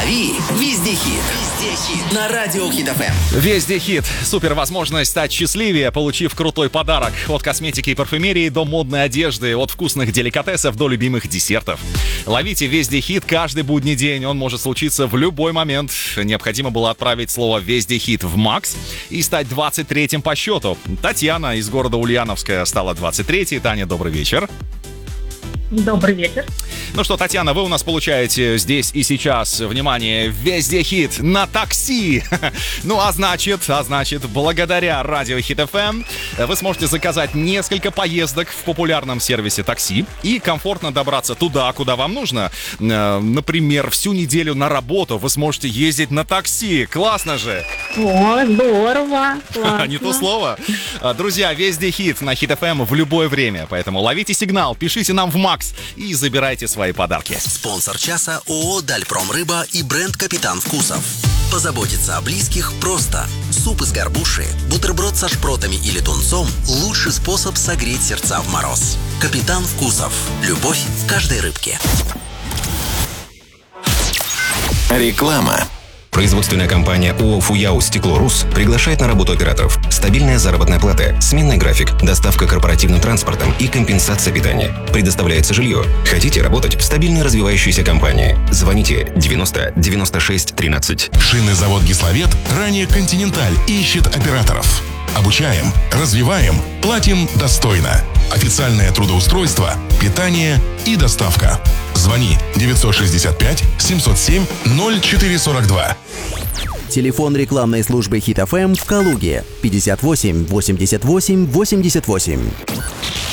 Лови везде хит. На радио Хит ФМ. Везде хит. Супер возможность стать счастливее, получив крутой подарок. От косметики и парфюмерии до модной одежды, от вкусных деликатесов до любимых десертов. Ловите везде хит каждый будний день. Он может случиться в любой момент. Необходимо было отправить слово «Везде хит» в МАКС и стать 23-м по счету. Татьяна из города Ульяновска стала 23-й. Таня, добрый вечер. Добрый вечер. Ну что, Татьяна, вы у нас получаете здесь и сейчас, внимание, везде хит на такси. Ну, а значит, благодаря радио Хит ФМ вы сможете заказать несколько поездок в популярном сервисе такси и комфортно добраться туда, куда вам нужно. Например, всю неделю на работу вы сможете ездить на такси. Классно же! О, здорово! Классно. Не то слово. Друзья, везде хит на Хит ФМ в любое время. Поэтому ловите сигнал, пишите нам в МАКС и забирайте свои подарки. Спонсор часа ООО «Дальпромрыба» и бренд «Капитан Вкусов». Позаботиться о близких просто. Суп из горбуши, бутерброд со шпротами или тунцом – лучший способ согреть сердца в мороз. «Капитан Вкусов». Любовь в каждой рыбке. Реклама. Производственная компания ООО «Фуяу Стекло-Рус» приглашает на работу операторов. Стабильная заработная плата, сменный график, доставка корпоративным транспортом и компенсация питания. Предоставляется жилье. Хотите работать в стабильной развивающейся компании? Звоните 90 96 13. Шинный завод «Гисловет», ранее «Континенталь», ищет операторов. Обучаем, развиваем, платим достойно. Официальное трудоустройство, питание и доставка. Звони 965 707 0442. Телефон рекламной службы Хит ФМ в Калуге 58 88 88.